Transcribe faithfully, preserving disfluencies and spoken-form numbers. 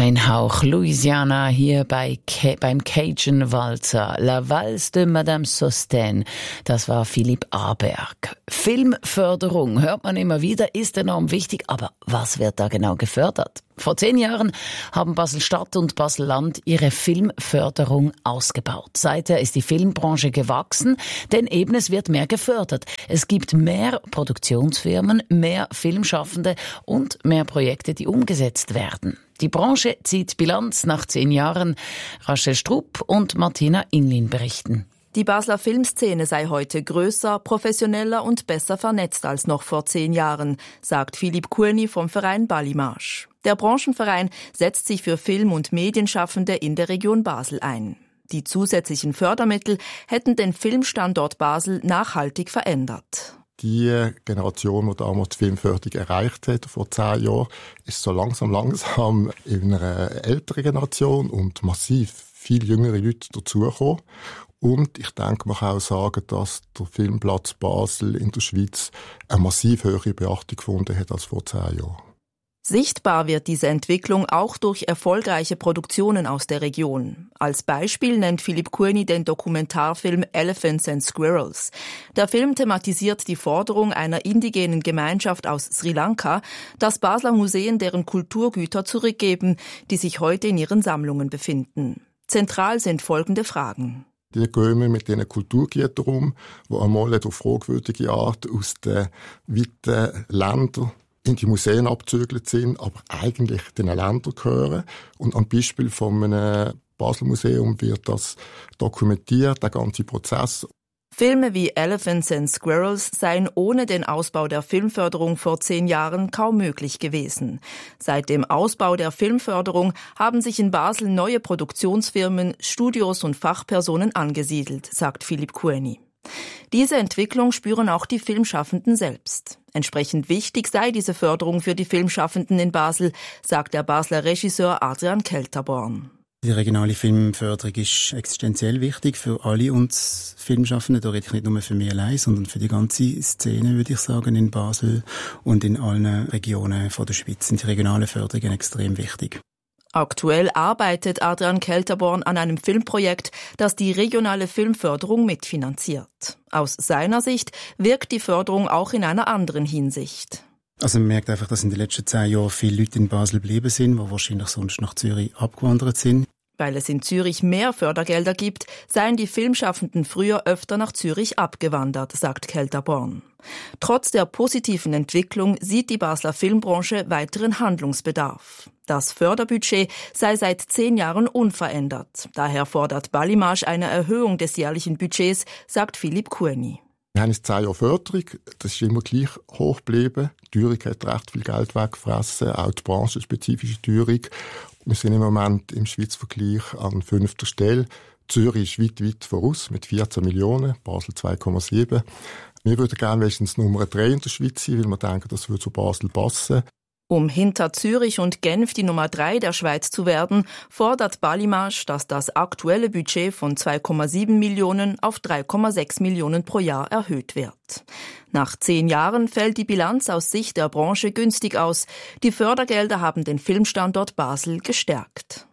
Ein Hauch Louisiana hier bei Ca- beim Cajun Walzer. La Valse de Madame Sosten. Das war Philipp Aberg. Filmförderung, hört man immer wieder, ist enorm wichtig. Aber was wird da genau gefördert? Vor zehn Jahren haben Basel-Stadt und Basel-Land ihre Filmförderung ausgebaut. Seither ist die Filmbranche gewachsen, denn eben es wird mehr gefördert. Es gibt mehr Produktionsfirmen, mehr Filmschaffende und mehr Projekte, die umgesetzt werden. Die Branche zieht Bilanz nach zehn Jahren. Rachel Strupp und Martina Inglin berichten. Die Basler Filmszene sei heute größer, professioneller und besser vernetzt als noch vor zehn Jahren, sagt Philipp Kurni vom Verein Ballimage. Der Branchenverein setzt sich für Film- und Medienschaffende in der Region Basel ein. Die zusätzlichen Fördermittel hätten den Filmstandort Basel nachhaltig verändert. Die Generation, die damals die Filmförderung erreicht hat, vor zehn Jahren, ist so langsam, langsam in einer älteren Generation und massiv viel jüngere Leute dazugekommen. Und ich denke, man kann auch sagen, dass der Filmplatz Basel in der Schweiz eine massiv höhere Beachtung gefunden hat als vor zehn Jahren. Sichtbar wird diese Entwicklung auch durch erfolgreiche Produktionen aus der Region. Als Beispiel nennt Philipp Kurni den Dokumentarfilm Elephants and Squirrels. Der Film thematisiert die Forderung einer indigenen Gemeinschaft aus Sri Lanka, dass Basler Museen deren Kulturgüter zurückgeben, die sich heute in ihren Sammlungen befinden. Zentral sind folgende Fragen. Die gehen mit diesen Kulturgütern um, die einmal auf fragwürdige Art aus den weiten Ländern in die Museen abgezügelt sind, aber eigentlich den Ländern gehören. Und am Beispiel von einem Basler Museum wird das dokumentiert, der ganze Prozess. Filme wie Elephants and Squirrels seien ohne den Ausbau der Filmförderung vor zehn Jahren kaum möglich gewesen. Seit dem Ausbau der Filmförderung haben sich in Basel neue Produktionsfirmen, Studios und Fachpersonen angesiedelt, sagt Philipp Kurni. Diese Entwicklung spüren auch die Filmschaffenden selbst. Entsprechend wichtig sei diese Förderung für die Filmschaffenden in Basel, sagt der Basler Regisseur Adrian Kelterborn. Die regionale Filmförderung ist existenziell wichtig für alle uns Filmschaffenden. Da rede ich nicht nur für mich allein, sondern für die ganze Szene, würde ich sagen, in Basel und in allen Regionen von der Schweiz sind die regionalen Förderungen extrem wichtig. Aktuell arbeitet Adrian Kelterborn an einem Filmprojekt, das die regionale Filmförderung mitfinanziert. Aus seiner Sicht wirkt die Förderung auch in einer anderen Hinsicht. Also man merkt einfach, dass in den letzten zehn Jahren viele Leute in Basel geblieben sind, die wahrscheinlich sonst nach Zürich abgewandert sind. Weil es in Zürich mehr Fördergelder gibt, seien die Filmschaffenden früher öfter nach Zürich abgewandert, sagt Kelterborn. Trotz der positiven Entwicklung sieht die Basler Filmbranche weiteren Handlungsbedarf. Das Förderbudget sei seit zehn Jahren unverändert. Daher fordert Ballimage eine Erhöhung des jährlichen Budgets, sagt Philipp Kurni. Wir haben jetzt zehn Jahre Förderung, das ist immer gleich hoch geblieben. Die Teuerung hat recht viel Geld weggefressen, auch die branchenspezifische Teuerung. Wir sind im Moment im Schweizer Vergleich an fünfter Stelle. Zürich ist weit, weit voraus mit vierzehn Millionen, Basel zwei Komma sieben. Wir würden gerne wenigstens Nummer drei in der Schweiz sein, weil wir denken, das würde zu Basel passen. Um hinter Zürich und Genf die Nummer drei der Schweiz zu werden, fordert Ballimage, dass das aktuelle Budget von zwei Komma sieben Millionen auf drei Komma sechs Millionen pro Jahr erhöht wird. Nach zehn Jahren fällt die Bilanz aus Sicht der Branche günstig aus. Die Fördergelder haben den Filmstandort Basel gestärkt.